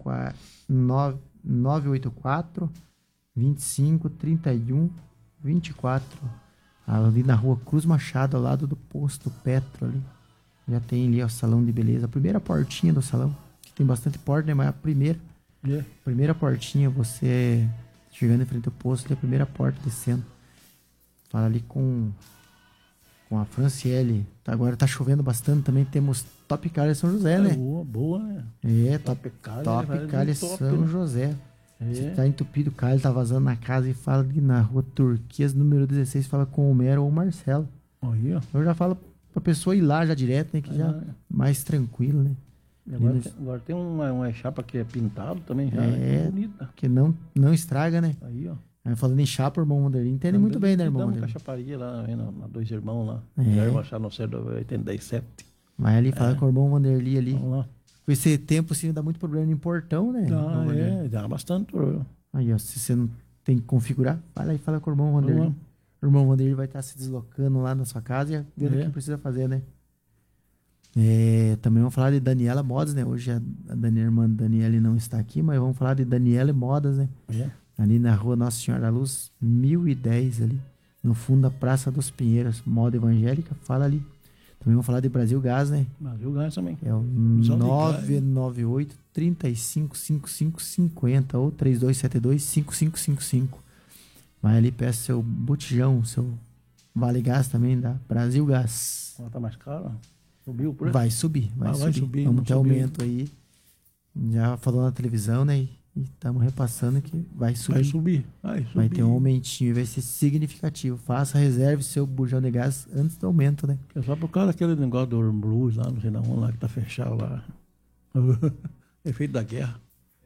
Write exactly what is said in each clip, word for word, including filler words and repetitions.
nove oito quatro, vinte e cinco, trinta e um, vinte e quatro. Ali na rua Cruz Machado, ao lado do posto Petro ali. Já tem ali o salão de beleza. A primeira portinha do salão. Que tem bastante porta, né? Mas a primeira. Yeah. Primeira portinha, você chegando em frente ao posto, é a primeira porta descendo. Fala ali com, com a Franciele. Tá, agora tá chovendo bastante também. Temos Top Calha São José, É, né? boa, boa, né? É, Top, Top Calha, top vai Calha muito top, São né? José. É. Você tá entupido, o calho tá vazando na casa e fala ali na rua Turquesa, número dezesseis, fala com o Homero ou o Marcelo. Aí, ó. Eu já falo pra pessoa ir lá já direto, né? Que É. já mais tranquilo, né? Agora, nos- tem, agora tem uma, uma chapa que é pintado também já, É. é bonita. Que não, não estraga, né? Aí, ó. Aí falando em chapa, o irmão Wanderlin entende muito bem, né, irmão Damos Wanderlin? cachaparia lá, né, na, na Dois Irmãos lá. É. Já eu achar no C oitenta e sete. Mas ali fala com o irmão Wanderlin ali. Vamos lá. Com esse tempo, assim, dá muito problema em portão, né? irmão Ah, Wanderlin? é, dá bastante problema. Aí, ó, se você não tem que configurar, vai lá e fala com o irmão Vamos Wanderlin. lá. O irmão Wanderlin vai estar se deslocando lá na sua casa e vendo É. o que precisa fazer, né? É, também vamos falar de Daniela Modas, né? Hoje a, a Daniela, irmã Daniela não está aqui, mas vamos falar de Daniela Modas, né? É. Ali na rua Nossa Senhora da Luz, mil e dez ali, no fundo da Praça dos Pinheiros, moda evangélica, fala ali. Também vamos falar de Brasil Gás, né? Brasil Gás também. É o Só de nove nove oito, três cinco cinco cinco cinco zero ou três dois sete dois, cinco cinco cinco cinco. Vai ali, peça seu botijão, seu Vale Gás também, da Brasil Gás. Ela tá mais cara? Subiu por aí? Vai subir, vai, Ah, subir. vai subir, Vamos não ter subiu. aumento aí. Já falou na televisão, né? E estamos repassando que vai subir. Vai subir. Vai subir. Vai ter um aumentinho, vai ser significativo. Faça, reserve seu bujão de gás antes do aumento, né? É só por causa daquele negócio do Blues lá, não sei da onde lá, que tá fechado lá. Efeito da guerra.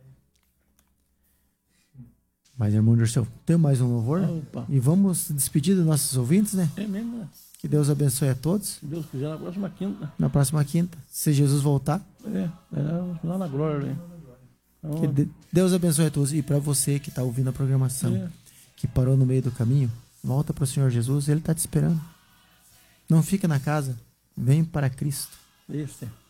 Mas, irmão Dirceu, tem mais um louvor? Opa. E vamos se despedir dos nossos ouvintes, né? É mesmo, né? Que Deus abençoe a todos. Se Deus quiser, na próxima quinta. Na próxima quinta, se Jesus voltar. É, é lá na glória, né? Então, Que de- Deus abençoe a todos. E para você que está ouvindo a programação, É. que parou no meio do caminho, volta para o Senhor Jesus, Ele está te esperando. Não fica na casa, vem para Cristo. esse.